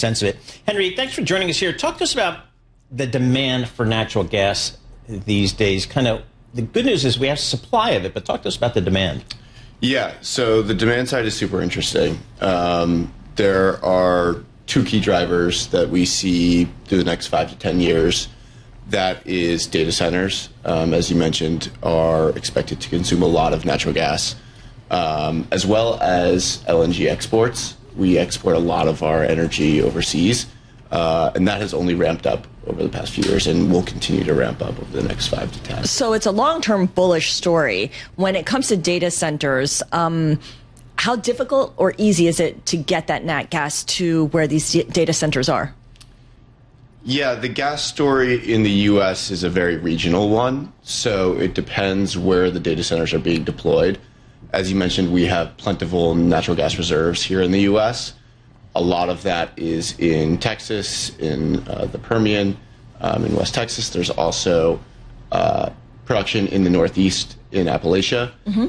sense of it. Henry, thanks for joining us here. Talk to us about the demand for natural gas these days. Kind of the good news is we have supply of it, but talk to us about the demand. Yeah, so the demand side is super interesting. There are two key drivers that we see through the next 5 to 10 years. That is data centers, as you mentioned, are expected to consume a lot of natural gas, as well as LNG exports. We export a lot of our energy overseas, and that has only ramped up over the past few years and will continue to ramp up over the next 5 to 10. So it's a long-term bullish story. When it comes to data centers, how difficult or easy is it to get that nat gas to where these data centers are? Yeah, the gas story in the U.S. is a very regional one, so it depends where the data centers are being deployed. As you mentioned, we have plentiful natural gas reserves here in the U.S. A lot of that is in Texas, in the Permian, in West Texas. There's also production in the Northeast, in Appalachia.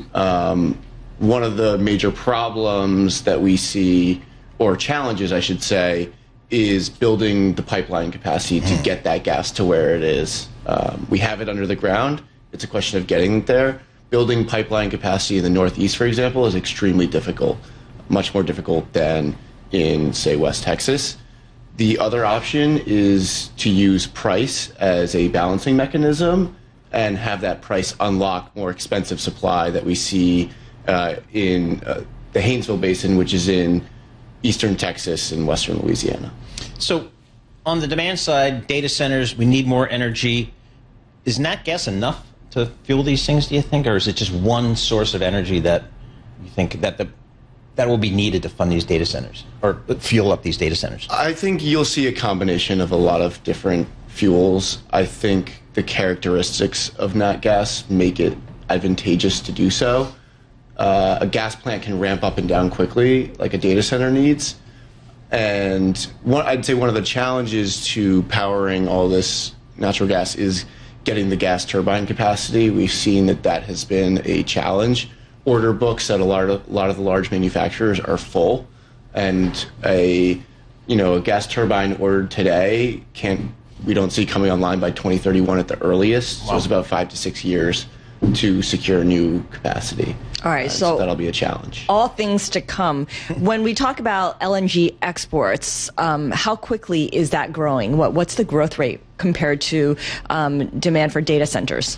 One of the major problems that we see, or challenges, I should say, is building the pipeline capacity to get that gas to where it is. We have it under the ground. It's a question of getting it there. Building pipeline capacity in the Northeast, for example, is extremely difficult, much more difficult than in, say, West Texas. The other option is to use price as a balancing mechanism and have that price unlock more expensive supply that we see in the Haynesville Basin, which is in eastern Texas and western Louisiana. So on the demand side, data centers, we need more energy. Is nat gas enough to fuel these things, do you think? Or is it just one source of energy that you think that will be needed to fund these data centers or fuel up these data centers? I think you'll see a combination of a lot of different fuels. I think the characteristics of nat gas make it advantageous to do so. A gas plant can ramp up and down quickly, like a data center needs. And I'd say one of the challenges to powering all this natural gas is getting the gas turbine capacity. We've seen that has been a challenge. Order books at a lot of the large manufacturers are full, and a gas turbine ordered today we don't see coming online by 2031 at the earliest. Wow. So it's about 5 to 6 years to secure new capacity. All right, so that'll be a challenge. All things to come. When we talk about LNG exports, how quickly is that growing? What's the growth rate compared to demand for data centers?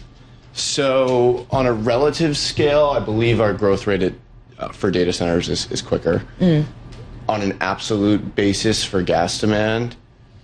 So on a relative scale, I believe our growth rate for data centers is quicker. On an absolute basis for gas demand,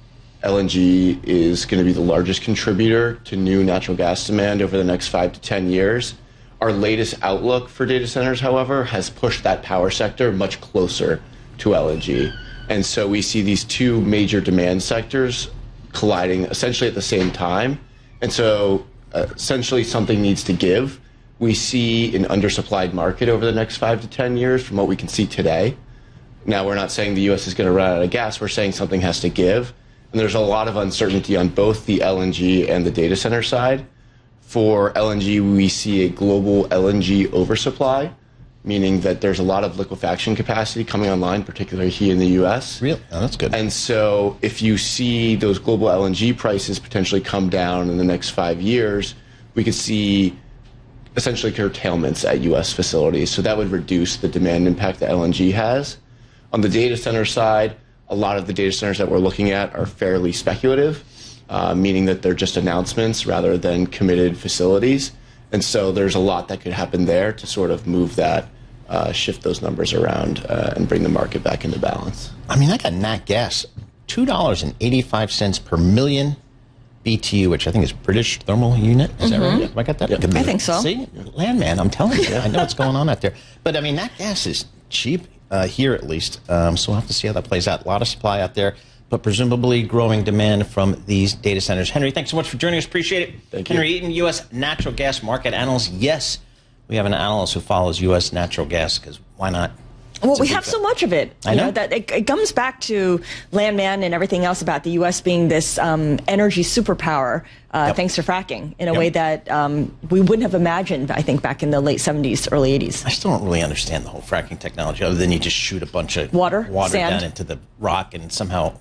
LNG is going to be the largest contributor to new natural gas demand over the next 5 to 10 years. Our latest outlook for data centers, however, has pushed that power sector much closer to LNG. And so we see these two major demand sectors colliding essentially at the same time. And so essentially something needs to give. We see an undersupplied market over the next 5 to 10 years from what we can see today. Now, we're not saying the U.S. is going to run out of gas. We're saying something has to give. And there's a lot of uncertainty on both the LNG and the data center side. For LNG, we see a global LNG oversupply, meaning that there's a lot of liquefaction capacity coming online, particularly here in the U.S. Really? Oh, that's good. And so if you see those global LNG prices potentially come down in the next 5 years, we could see essentially curtailments at U.S. facilities. So that would reduce the demand impact that LNG has. On the data center side, a lot of the data centers that we're looking at are fairly speculative, meaning that they're just announcements rather than committed facilities. And so there's a lot that could happen there to sort of move that, shift those numbers around and bring the market back into balance. I mean, I got nat gas, $2.85 per million BTU, which I think is British thermal unit. Is that right? Have I got that? Yeah. I think so. See, landman, I'm telling you, I know what's going on out there. But I mean, nat gas is cheap here at least, so we'll have to see how that plays out. A lot of supply out there, but presumably growing demand from these data centers. Henry, thanks so much for joining us. Appreciate it. Thank you. Henry Eaton, U.S. natural gas market analyst. Yes, we have an analyst who follows U.S. natural gas, because why not? Well, we have so much of it. I know. That it comes back to Landman and everything else about the U.S. being this energy superpower, thanks to fracking, in a way that we wouldn't have imagined, I think, back in the late 70s, early 80s. I still don't really understand the whole fracking technology, other than you just shoot a bunch of water down into the rock and somehow